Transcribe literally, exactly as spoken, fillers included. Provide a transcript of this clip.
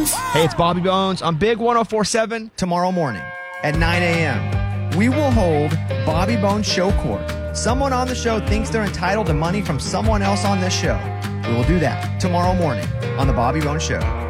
Bones. Hey, it's Bobby Bones on Big one oh four point seven tomorrow morning at nine a.m. We will hold Bobby Bones Show Court. Someone on the show thinks they're entitled to money from someone else on this show. We will do that tomorrow morning on the Bobby Bones Show.